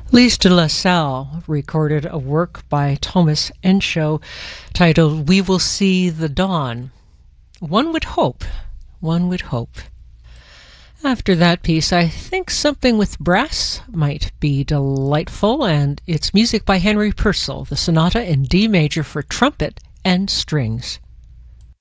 Lise de La Salle recorded a work by Thomas Enscho titled "We Will See the Dawn." One would hope, one would hope. After that piece, I think something with brass might be delightful, and it's music by Henry Purcell, the Sonata in D major for trumpet and strings.